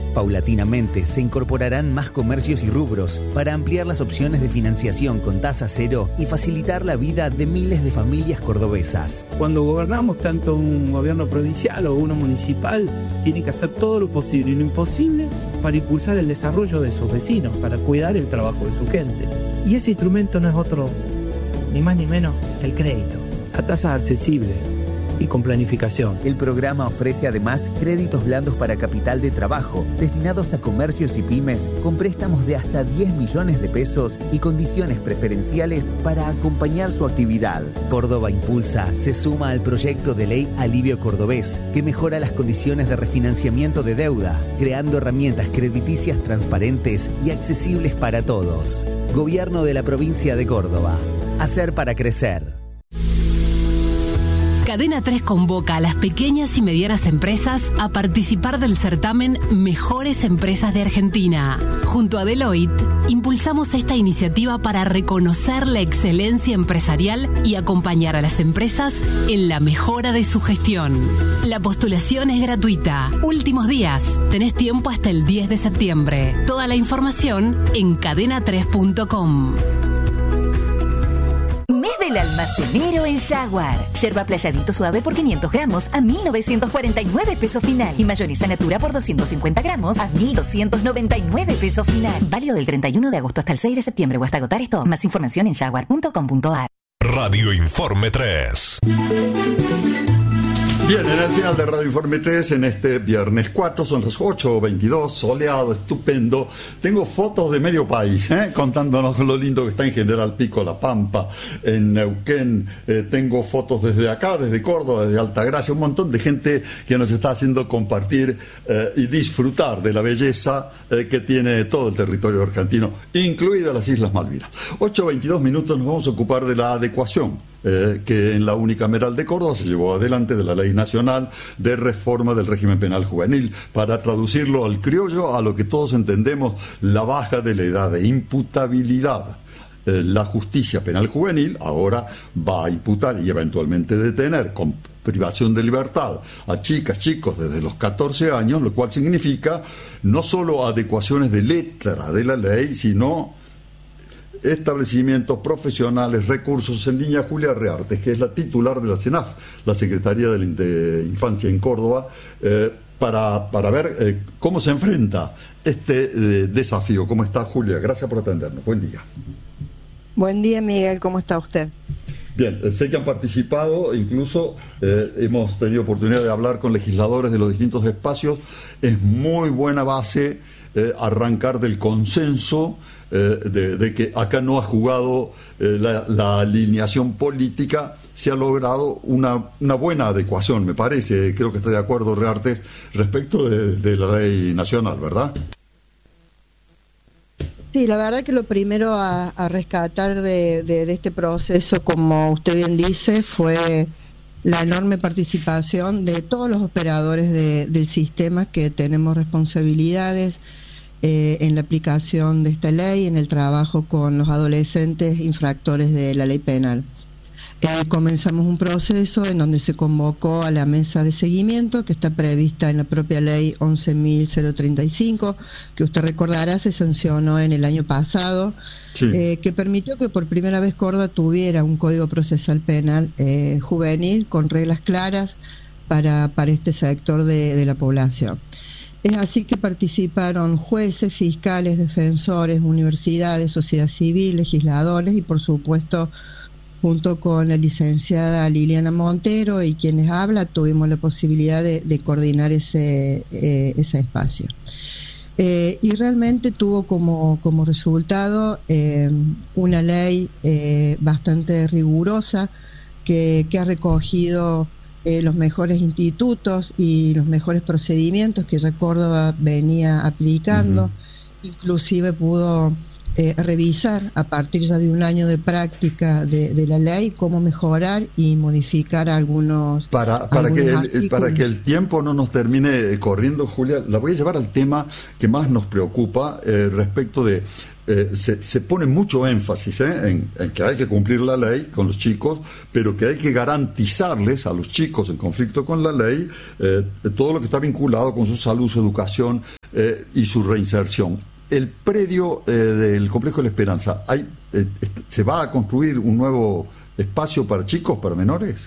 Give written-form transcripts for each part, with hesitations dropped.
Paulatinamente se incorporarán más comercios y rubros para ampliar las opciones de financiación con tasa cero y facilitar la vida de miles de familias cordobesas. Cuando gobernamos, tanto un gobierno provincial o uno municipal, tiene que hacer todo lo posible y lo imposible para impulsar el desarrollo de sus vecinos, para cuidar el trabajo de su gente. Y ese instrumento no es otro, ni más ni menos, el crédito, a tasa accesible y con planificación. El programa ofrece además créditos blandos para capital de trabajo, destinados a comercios y pymes, con préstamos de hasta 10 millones de pesos y condiciones preferenciales para acompañar su actividad. Córdoba Impulsa se suma al proyecto de ley Alivio Cordobés, que mejora las condiciones de refinanciamiento de deuda, creando herramientas crediticias transparentes y accesibles para todos. Gobierno de la provincia de Córdoba. Hacer para crecer. Cadena 3 convoca a las pequeñas y medianas empresas a participar del certamen Mejores Empresas de Argentina. Junto a Deloitte, impulsamos esta iniciativa para reconocer la excelencia empresarial y acompañar a las empresas en la mejora de su gestión. La postulación es gratuita. Últimos días. Tenés tiempo hasta el 10 de septiembre. Toda la información en cadena3.com. Mes del almacenero en Jaguar. Yerba Playadito suave por 500 gramos a 1.949 pesos final. Y mayonesa Natura por 250 gramos a 1.299 pesos final. Válido del 31 de agosto hasta el 6 de septiembre o hasta agotar esto. Más información en jaguar.com.ar. Radio Informe 3. Bien, en el final de Radio Informe 3, en este viernes 4, son las 8:22, soleado, estupendo. Tengo fotos de medio país, contándonos lo lindo que está en General Pico, La Pampa, en Neuquén. Tengo fotos desde acá, desde Córdoba, desde Altagracia, un montón de gente que nos está haciendo compartir y disfrutar de la belleza que tiene todo el territorio argentino, incluidas las Islas Malvinas. 8:22 minutos, nos vamos a ocupar de la adecuación que en la unicameral de Córdoba se llevó adelante de la Ley Nacional de Reforma del Régimen Penal Juvenil, para traducirlo al criollo, a lo que todos entendemos, la baja de la edad de imputabilidad. La justicia penal juvenil ahora va a imputar y eventualmente detener con privación de libertad a chicas, chicos desde los 14 años, lo cual significa no solo adecuaciones de letra de la ley, sino establecimientos profesionales, recursos. En línea Julia Reartes, que es la titular de la CENAF, la Secretaría de Infancia en Córdoba, para ver cómo se enfrenta este desafío. ¿Cómo está, Julia? Gracias por atendernos. Buen día. Buen día, Miguel. ¿Cómo está usted? Bien, sé que han participado, incluso hemos tenido oportunidad de hablar con legisladores de los distintos espacios. Es muy buena base arrancar del consenso, de que acá no ha jugado la alineación política, se ha logrado una buena adecuación, me parece. Creo que está de acuerdo Reartes respecto de la ley nacional, ¿verdad? Sí, la verdad que lo primero a rescatar de este proceso, como usted bien dice, fue la enorme participación de todos los operadores del sistema, que tenemos responsabilidades en la aplicación de esta ley, en el trabajo con los adolescentes infractores de la ley penal. Comenzamos un proceso en donde se convocó a la mesa de seguimiento, que está prevista en la propia ley 11.035, que usted recordará se sancionó en el año pasado, sí, que permitió que por primera vez Córdoba tuviera un código procesal penal juvenil con reglas claras para este sector de la población. Es así que participaron jueces, fiscales, defensores, universidades, sociedad civil, legisladores y, por supuesto, junto con la licenciada Liliana Montero y quienes habla, tuvimos la posibilidad de coordinar ese espacio. Y realmente tuvo como resultado una ley bastante rigurosa que ha recogido los mejores institutos y los mejores procedimientos que ya Córdoba venía aplicando. Inclusive pudo revisar a partir ya de un año de práctica de la ley cómo mejorar y modificar algunos para que el tiempo no nos termine corriendo, Julia, la voy a llevar al tema que más nos preocupa respecto de se pone mucho énfasis en que hay que cumplir la ley con los chicos, pero que hay que garantizarles a los chicos en conflicto con la ley todo lo que está vinculado con su salud, su educación y su reinserción. El predio del Complejo de la Esperanza, ¿se va a construir un nuevo espacio para chicos, para menores?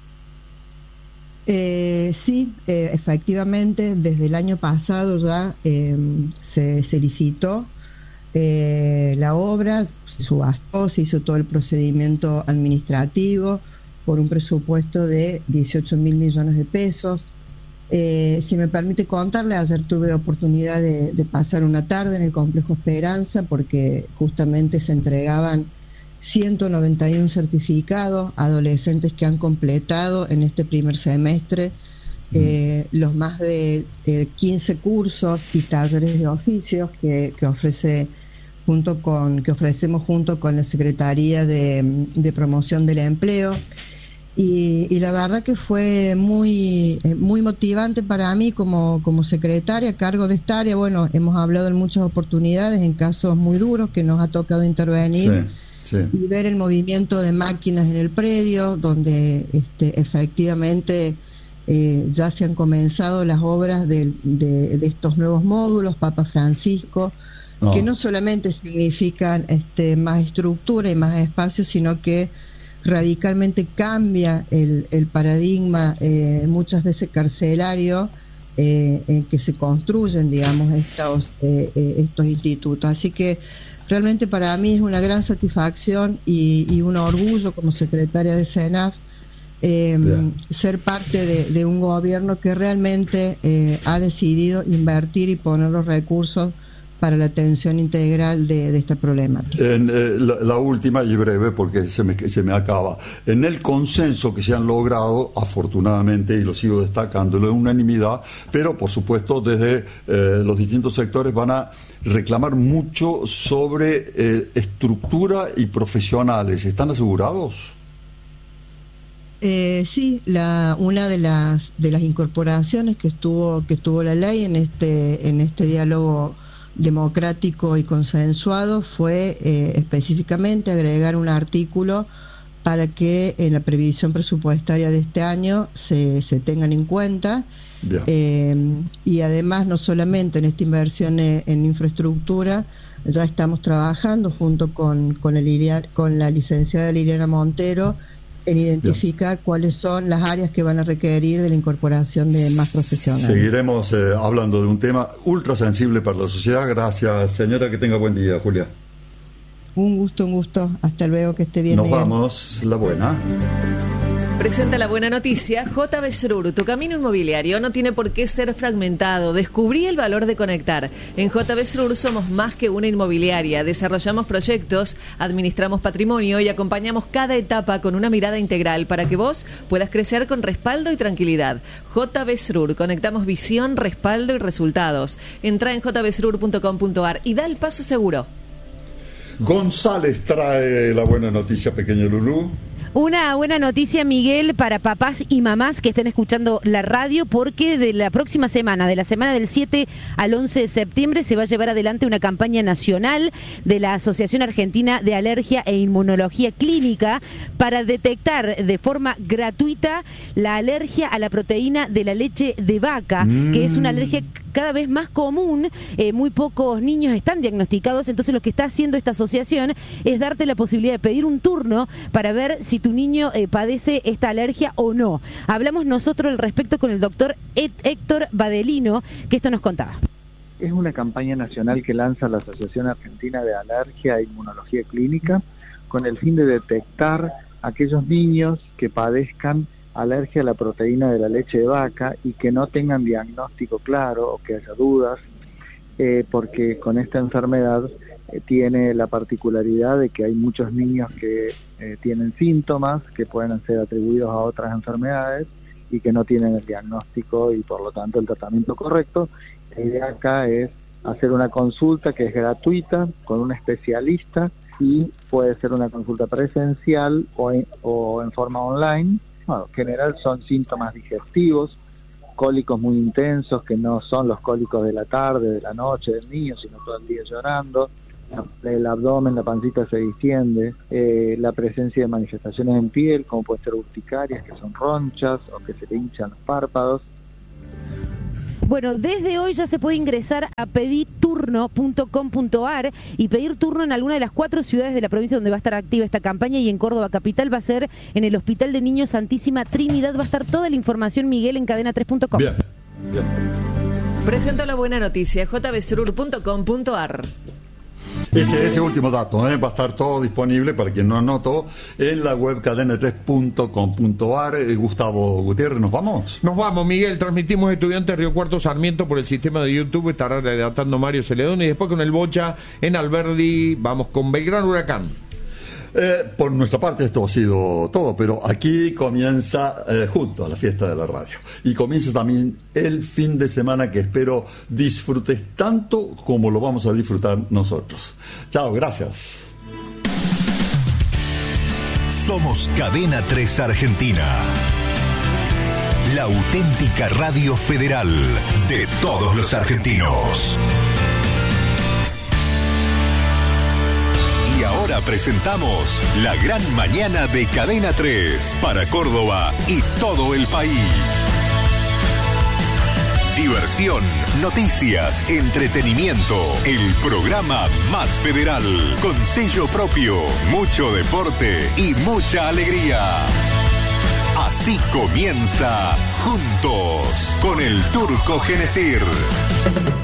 Sí, efectivamente, desde el año pasado ya se licitó la obra, se subastó, se hizo todo el procedimiento administrativo por un presupuesto de 18.000 millones de pesos. Si me permite contarle, ayer tuve oportunidad de pasar una tarde en el Complejo Esperanza porque justamente se entregaban 191 certificados a adolescentes que han completado en este primer semestre los más de 15 cursos y talleres de oficios que ofrecemos junto con la Secretaría de Promoción del Empleo. Y la verdad que fue muy motivante para mí como secretaria a cargo de esta área. Bueno, hemos hablado en muchas oportunidades, en casos muy duros que nos ha tocado intervenir, sí. Y ver el movimiento de máquinas en el predio, donde efectivamente ya se han comenzado las obras de estos nuevos módulos, Papa Francisco, que no solamente significan más estructura y más espacio, sino que radicalmente cambia el paradigma muchas veces carcelario en que se construyen, digamos, estos institutos. Así que realmente para mí es una gran satisfacción y un orgullo como secretaria de CENAF ser parte de un gobierno que realmente ha decidido invertir y poner los recursos para la atención integral de esta problemática. La última y breve, porque se me acaba. En el consenso que se han logrado, afortunadamente, y lo sigo destacando, la unanimidad, pero por supuesto desde los distintos sectores van a reclamar mucho sobre estructura y profesionales. ¿Están asegurados? Sí, una de las incorporaciones que tuvo la ley en este diálogo democrático y consensuado fue específicamente agregar un artículo para que en la previsión presupuestaria de este año se tengan en cuenta y además no solamente en esta inversión en infraestructura, ya estamos trabajando junto con la licenciada Liliana Montero en identificar cuáles son las áreas que van a requerir de la incorporación de más profesionales. Seguiremos hablando de un tema ultra sensible para la sociedad. Gracias, señora, que tenga buen día, Julia. Un gusto. Hasta luego, que esté bien. Nos vamos, la buena. Presenta la buena noticia. JB Srur, tu camino inmobiliario no tiene por qué ser fragmentado. Descubrí el valor de conectar. En JB Srur somos más que una inmobiliaria. Desarrollamos proyectos, administramos patrimonio y acompañamos cada etapa con una mirada integral para que vos puedas crecer con respaldo y tranquilidad. JB Srur, conectamos visión, respaldo y resultados. Entra en jbsrur.com.ar y da el paso seguro. González trae la buena noticia, pequeño Lulú. Una buena noticia, Miguel, para papás y mamás que estén escuchando la radio, porque de la próxima semana, de la semana del 7 al 11 de septiembre, se va a llevar adelante una campaña nacional de la Asociación Argentina de Alergia e Inmunología Clínica para detectar de forma gratuita la alergia a la proteína de la leche de vaca, que es una alergia cada vez más común. Muy pocos niños están diagnosticados, entonces lo que está haciendo esta asociación es darte la posibilidad de pedir un turno para ver si tu niño padece esta alergia o no. Hablamos nosotros al respecto con el doctor Héctor Badelino, que esto nos contaba. Es una campaña nacional que lanza la Asociación Argentina de Alergia e Inmunología Clínica con el fin de detectar a aquellos niños que padezcan alergia a la proteína de la leche de vaca y que no tengan diagnóstico claro o que haya dudas, porque con esta enfermedad tiene la particularidad de que hay muchos niños que tienen síntomas que pueden ser atribuidos a otras enfermedades y que no tienen el diagnóstico y por lo tanto el tratamiento correcto. La idea acá es hacer una consulta que es gratuita con un especialista y puede ser una consulta presencial o en forma online. Bueno, en general son síntomas digestivos, cólicos muy intensos que no son los cólicos de la tarde, de la noche del niño, sino todo el día llorando. El abdomen, la pancita se distiende, la presencia de manifestaciones en piel, como puede ser urticarias, que son ronchas o que se le hinchan los párpados. Bueno, desde hoy ya se puede ingresar a pediturno.com.ar y pedir turno en alguna de las 4 ciudades de la provincia donde va a estar activa esta campaña, y en Córdoba capital va a ser en el Hospital de Niños Santísima Trinidad. Va a estar toda la información, Miguel, en cadena3.com. Bien. Presento la buena noticia, jbsurur.com.ar. Ese último dato, va a estar todo disponible para quien no anotó en la web cadena3.com.ar. Gustavo Gutiérrez, ¿nos vamos? Nos vamos, Miguel. Transmitimos Estudiantes Río Cuarto Sarmiento por el sistema de YouTube. Estará relatando Mario Celedón, y después con el Bocha en Alberdi vamos con Belgrano Huracán. Por nuestra parte esto ha sido todo, pero aquí comienza junto a la fiesta de la radio. Y comienza también el fin de semana que espero disfrutes tanto como lo vamos a disfrutar nosotros. Chao, gracias. Somos Cadena 3 Argentina. La auténtica radio federal de todos los argentinos. Y ahora presentamos La Gran Mañana de Cadena 3 para Córdoba y todo el país. Diversión, noticias, entretenimiento, el programa más federal, con sello propio, mucho deporte y mucha alegría. Así comienza Juntos con el Turco Genesir.